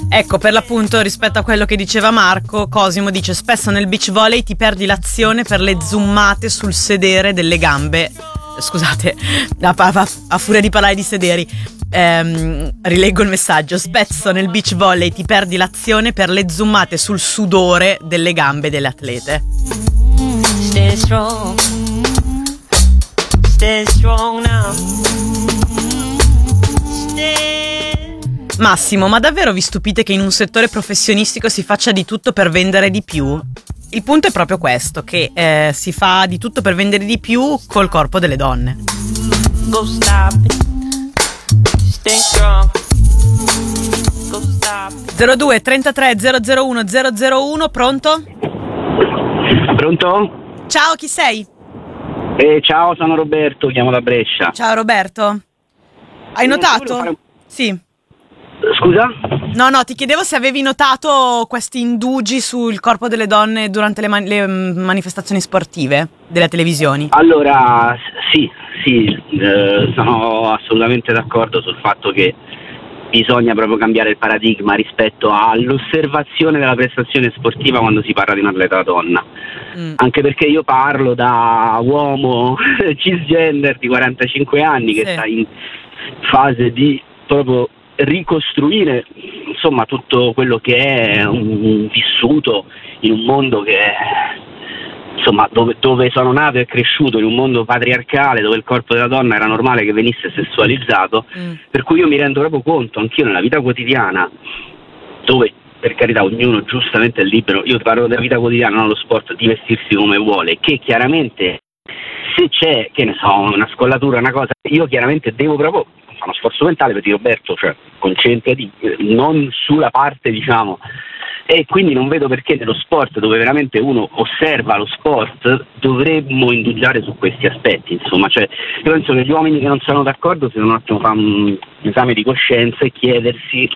Ecco, per l'appunto, rispetto a quello che diceva Marco, Cosimo dice: spesso nel beach volley ti perdi l'azione per le zoomate sul sedere delle gambe. Scusate, a furia di parlare di sederi, rileggo il messaggio. Spesso nel beach volley ti perdi l'azione per le zoomate sul sudore delle gambe delle atlete. Stay strong. Stay strong now. Massimo, ma davvero vi stupite che in un settore professionistico si faccia di tutto per vendere di più? Il punto è proprio questo, che si fa di tutto per vendere di più col corpo delle donne. Go stop it. Stay strong. Go stop it. 02 33 001 001, pronto? Pronto? Ciao, chi sei? Ciao, sono Roberto, chiamo da Brescia. Ciao Roberto. Hai notato? Sì. Scusa? No, ti chiedevo se avevi notato questi indugi sul corpo delle donne durante le manifestazioni sportive delle televisioni. Allora, sì, sono assolutamente d'accordo sul fatto che bisogna proprio cambiare il paradigma rispetto all'osservazione della prestazione sportiva quando si parla di un atleta donna. Anche perché io parlo da uomo cisgender di 45 anni che sta in fase di proprio ricostruire insomma tutto quello che è un vissuto in un mondo che è, insomma, dove sono nato e cresciuto, in un mondo patriarcale dove il corpo della donna era normale che venisse sessualizzato, per cui io mi rendo proprio conto anch'io nella vita quotidiana, dove per carità ognuno giustamente è libero, io parlo della vita quotidiana, non lo sport, di vestirsi come vuole, che chiaramente se c'è, che ne so, una scollatura, una cosa, io chiaramente devo proprio fare uno sforzo mentale per dire: Roberto, cioè concentrati, non sulla parte, diciamo. E quindi non vedo perché nello sport, dove veramente uno osserva lo sport, dovremmo indugiare su questi aspetti, insomma. Cioè, io penso che gli uomini che non sono d'accordo se un attimo fanno un esame di coscienza e chiedersi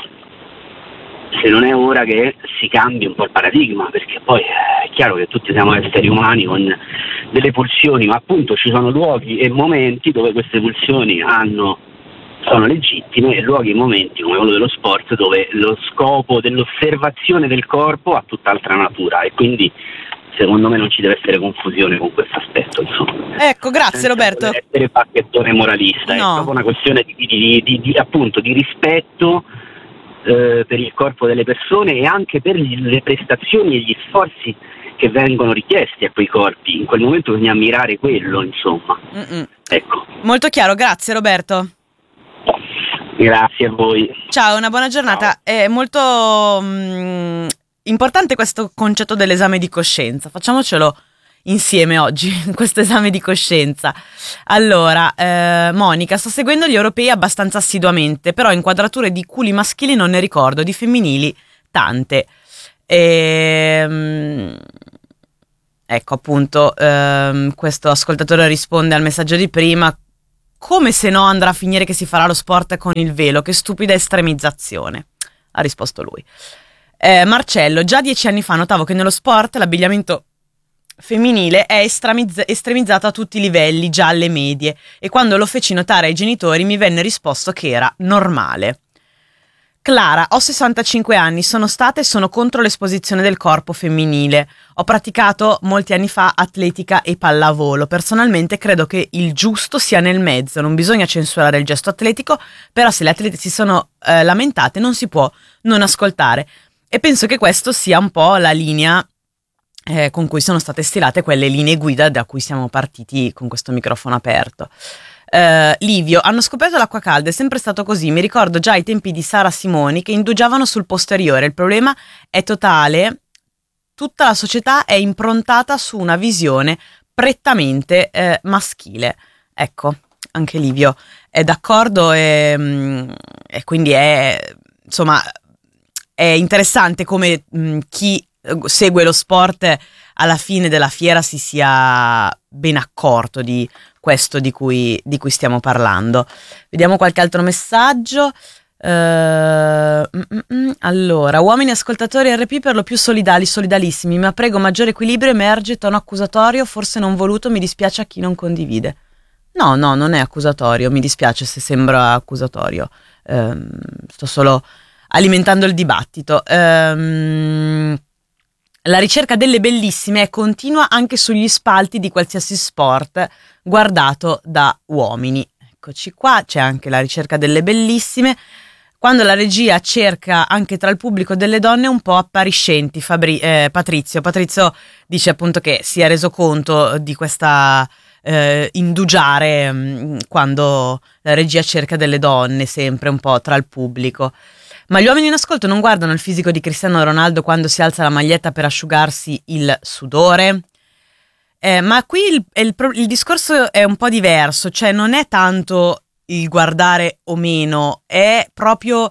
se non è ora che si cambi un po' il paradigma, perché poi è chiaro che tutti siamo esseri umani con delle pulsioni, ma appunto ci sono luoghi e momenti dove queste pulsioni sono legittime, e luoghi e momenti come quello dello sport dove lo scopo dell'osservazione del corpo ha tutt'altra natura, e quindi secondo me non ci deve essere confusione con questo aspetto, insomma. Ecco, grazie Roberto. Non essere bacchettone moralista, no. È proprio una questione appunto di rispetto per il corpo delle persone e anche per le prestazioni e gli sforzi che vengono richiesti a quei corpi. In quel momento bisogna ammirare quello, insomma. Ecco. Molto chiaro, grazie Roberto. Grazie a voi. Ciao, una buona giornata. Ciao. È molto importante questo concetto dell'esame di coscienza. Facciamocelo insieme oggi, questo esame di coscienza. Allora, Monica, sto seguendo gli europei abbastanza assiduamente, però inquadrature di culi maschili non ne ricordo, di femminili tante. Ecco, appunto, questo ascoltatore risponde al messaggio di prima: come se no andrà a finire che si farà lo sport con il velo, che stupida estremizzazione, ha risposto lui. Marcello, già 10 anni fa notavo che nello sport l'abbigliamento femminile è estremizzato a tutti i livelli, già alle medie, e quando lo feci notare ai genitori mi venne risposto che era normale. Clara, ho 65 anni, sono stata e sono contro l'esposizione del corpo femminile. Ho praticato molti anni fa atletica e pallavolo. Personalmente credo che il giusto sia nel mezzo, non bisogna censurare il gesto atletico, però se le atlete si sono lamentate non si può non ascoltare. E penso che questo sia un po' la linea con cui sono state stilate quelle linee guida da cui siamo partiti con questo microfono aperto. Livio, hanno scoperto l'acqua calda, è sempre stato così, mi ricordo già ai tempi di Sara Simoni che indugiavano sul posteriore, il problema è totale, tutta la società è improntata su una visione prettamente maschile. Ecco, anche Livio è d'accordo e quindi è, insomma, è interessante come chi segue lo sport alla fine della fiera si sia ben accorto di questo di cui stiamo parlando. Vediamo qualche altro messaggio. Allora, uomini ascoltatori RP per lo più solidalissimi, ma prego maggiore equilibrio, emerge tono accusatorio, forse non voluto, mi dispiace a chi non condivide. No, non è accusatorio, mi dispiace se sembra accusatorio, sto solo alimentando il dibattito. La ricerca delle bellissime è continua anche sugli spalti di qualsiasi sport guardato da uomini. Eccoci qua, c'è anche la ricerca delle bellissime. Quando la regia cerca anche tra il pubblico delle donne un po' appariscenti, Patrizio dice appunto che si è reso conto di questa indugiare quando la regia cerca delle donne sempre un po' tra il pubblico. Ma gli uomini in ascolto non guardano il fisico di Cristiano Ronaldo quando si alza la maglietta per asciugarsi il sudore? Ma qui il discorso è un po' diverso, cioè non è tanto il guardare o meno, è proprio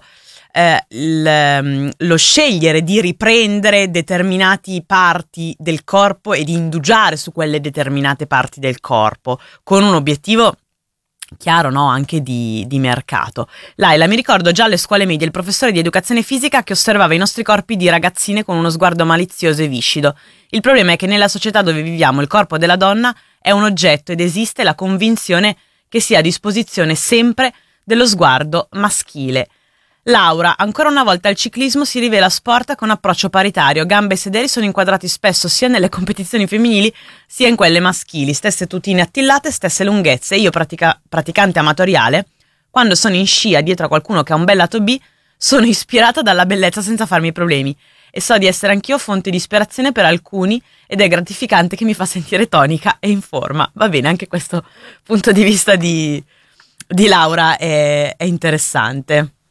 lo scegliere di riprendere determinate parti del corpo e di indugiare su quelle determinate parti del corpo, con un obiettivo chiaro, no? Anche di mercato. Laila, mi ricordo già alle scuole medie il professore di educazione fisica che osservava i nostri corpi di ragazzine con uno sguardo malizioso e viscido. Il problema è che nella società dove viviamo il corpo della donna è un oggetto ed esiste la convinzione che sia a disposizione sempre dello sguardo maschile. Laura, ancora una volta il ciclismo si rivela sport con approccio paritario, gambe e sederi sono inquadrati spesso sia nelle competizioni femminili sia in quelle maschili, stesse tutine attillate, stesse lunghezze. Io praticante amatoriale, quando sono in scia dietro a qualcuno che ha un bel lato B, sono ispirata dalla bellezza senza farmi problemi e so di essere anch'io fonte di ispirazione per alcuni ed è gratificante che mi fa sentire tonica e in forma. Va bene, anche questo punto di vista di Laura è interessante.